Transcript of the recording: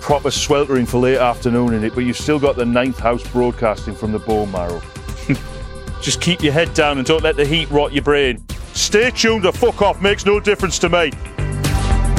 proper sweltering for late afternoon in it, but you've still got the ninth house broadcasting from the bone marrow. Just keep your head down and don't let the heat rot your brain. Stay tuned or fuck off, makes no difference to me.